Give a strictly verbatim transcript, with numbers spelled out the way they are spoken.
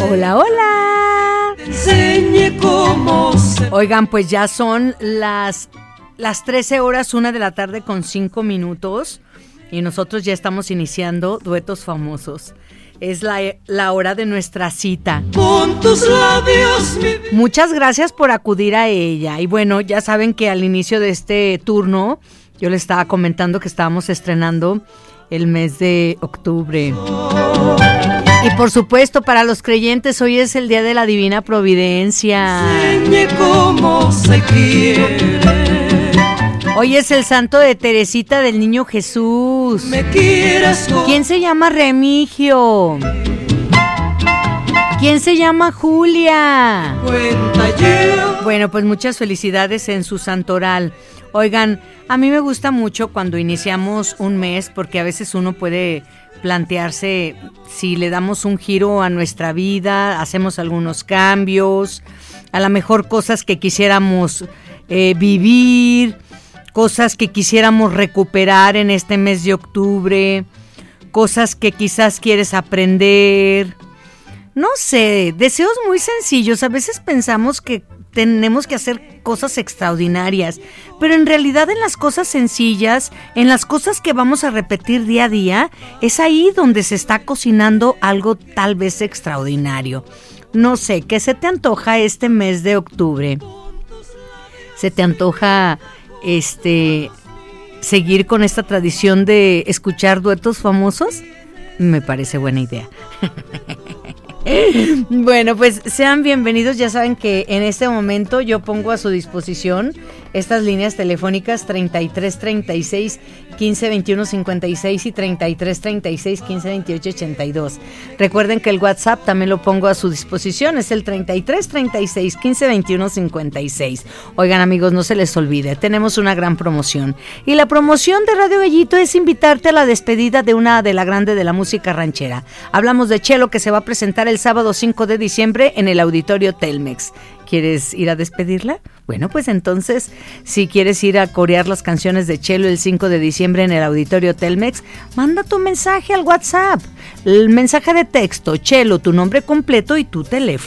Hola, hola. Enseñe cómo se... Oigan, pues ya son las, las trece horas, una de la tarde con cinco minutos. Y nosotros ya estamos iniciando Duetos Famosos. Es la, la hora de nuestra cita. Con tus labios, mi... Muchas gracias por acudir a ella. Y bueno, ya saben que al inicio de este turno, yo les estaba comentando que estábamos estrenando el mes de octubre. Y por supuesto, para los creyentes, hoy es el día de la Divina Providencia. Enseñe cómo se quiere. Hoy es el santo de Teresita del Niño Jesús. Me quieras con... ¿Quién se llama Remigio? ¿Quién se llama Julia? Cuenta yo. Bueno, pues muchas felicidades en su santoral. Oigan, a mí me gusta mucho cuando iniciamos un mes, porque a veces uno puede plantearse si le damos un giro a nuestra vida, hacemos algunos cambios, a lo mejor cosas que quisiéramos eh, vivir, cosas que quisiéramos recuperar en este mes de octubre, cosas que quizás quieres aprender. No sé, deseos muy sencillos. A veces pensamos que tenemos que hacer cosas extraordinarias, pero en realidad en las cosas sencillas, en las cosas que vamos a repetir día a día, es ahí donde se está cocinando algo tal vez extraordinario. No sé, ¿qué se te antoja este mes de octubre? ¿Se te antoja este seguir con esta tradición de escuchar duetos famosos? Me parece buena idea. Bueno, pues sean bienvenidos. Ya saben que en este momento yo pongo a su disposición estas líneas telefónicas treinta y tres treinta y seis quince veintiuno cincuenta y seis y treinta y tres treinta y seis quince veintiocho ochenta y dos. Recuerden que el WhatsApp también lo pongo a su disposición, es el treinta y tres treinta y seis quince veintiuno cincuenta y seis. Oigan, amigos, no se les olvide, tenemos una gran promoción. Y la promoción de Radio Gallito es invitarte a la despedida de una de la grande de la música ranchera. Hablamos de Chelo, que se va a presentar el sábado cinco de diciembre en el Auditorio Telmex. ¿Quieres ir a despedirla? Bueno, pues entonces, si quieres ir a corear las canciones de Chelo el cinco de diciembre en el Auditorio Telmex, manda tu mensaje al WhatsApp. El mensaje de texto, Chelo, tu nombre completo y tu teléfono.